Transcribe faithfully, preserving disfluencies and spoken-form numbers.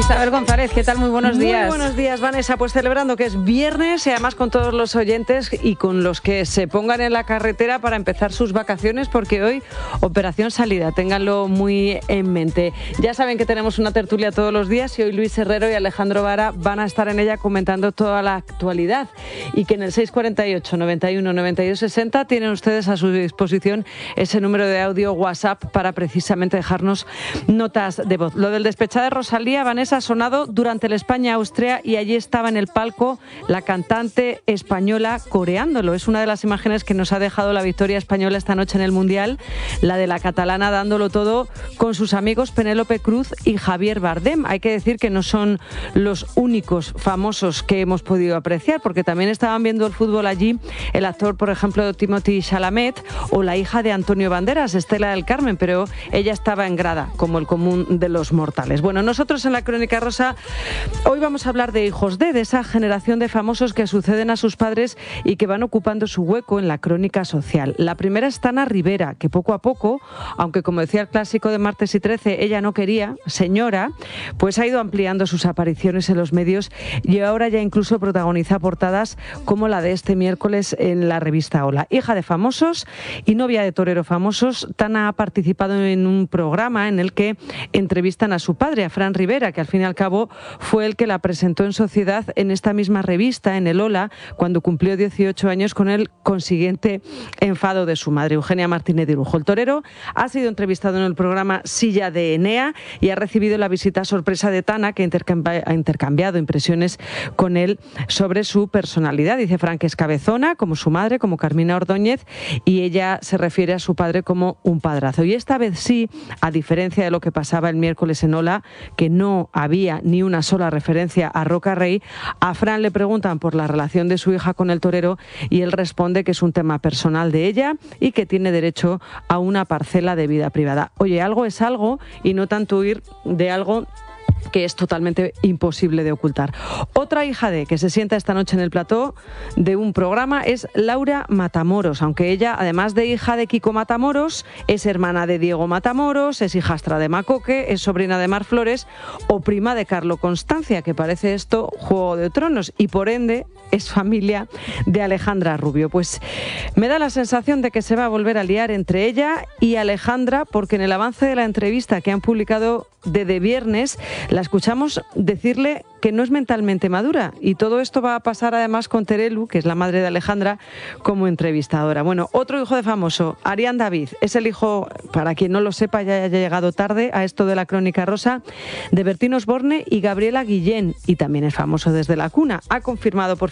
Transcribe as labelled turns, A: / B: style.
A: Isabel González, ¿qué tal? Muy buenos días.
B: Muy buenos días, Vanessa. Pues celebrando que es viernes y además con todos los oyentes y con los que se pongan en la carretera para empezar sus vacaciones, porque hoy operación salida, ténganlo muy en mente. Ya saben que tenemos una tertulia todos los días y hoy Luis Herrero y Alejandro Vara van a estar en ella comentando toda la actualidad y que en el seis cuatro ocho, noventa y uno, noventa y dos, sesenta tienen ustedes a su disposición ese número de audio WhatsApp para precisamente dejarnos notas de voz. Lo del despechada de Rosalía, Vanessa, ha sonado durante el España-Austria y allí estaba en el palco la cantante española coreándolo. Es una de las imágenes que nos ha dejado la victoria española esta noche en el Mundial, la de la catalana dándolo todo con sus amigos Penélope Cruz y Javier Bardem. Hay que decir que no son los únicos famosos que hemos podido apreciar, porque también estaban viendo el fútbol allí el actor, por ejemplo, Timothée Chalamet o la hija de Antonio Banderas, Estela del Carmen, pero ella estaba en grada, como el común de los mortales. Bueno, nosotros en la Crónica Rosa hoy vamos a hablar de hijos de, de esa generación de famosos que suceden a sus padres y que van ocupando su hueco en la crónica social. La primera es Tana Rivera, que poco a poco, aunque como decía el clásico de Martes y trece, ella no quería, señora, pues ha ido ampliando sus apariciones en los medios y ahora ya incluso protagoniza portadas como la de este miércoles en la revista Hola. Hija de famosos y novia de torero famosos, Tana ha participado en un programa en el que entrevistan a su padre, a Fran Rivera, que al fin y al cabo fue el que la presentó en sociedad en esta misma revista, en el Hola, cuando cumplió dieciocho años, con el consiguiente enfado de su madre, Eugenia Martínez de Lujo. El torero ha sido entrevistado en el programa Silla de Enea y ha recibido la visita sorpresa de Tana, que intercambi- ha intercambiado impresiones con él sobre su personalidad. Dice Fran que es cabezona, como su madre, como Carmina Ordóñez, y ella se refiere a su padre como un padrazo. Y esta vez sí, a diferencia de lo que pasaba el miércoles en Hola, que no había ni una sola referencia a Roca Rey, a Fran le preguntan por la relación de su hija con el torero y él responde que es un tema personal de ella y que tiene derecho a una parcela de vida privada. Oye, algo es algo y no tanto huir de algo que es totalmente imposible de ocultar. Otra hija de que se sienta esta noche en el plató de un programa es Laura Matamoros, aunque ella, además de hija de Kiko Matamoros, es hermana de Diego Matamoros, es hijastra de Macoque, es sobrina de Mar Flores o prima de Carlo Constancia, que parece esto Juego de Tronos, y por ende es familia de Alejandra Rubio. Pues me da la sensación de que se va a volver a liar entre ella y Alejandra, porque en el avance de la entrevista que han publicado de De Viernes, la escuchamos decirle que no es mentalmente madura, y todo esto va a pasar además con Terelu, que es la madre de Alejandra, como entrevistadora. Bueno, otro hijo de famoso, Arián David, es el hijo, para quien no lo sepa, ya haya llegado tarde a esto de la Crónica Rosa, de Bertín Osborne y Gabriela Guillén, y también es famoso desde la cuna. Ha confirmado por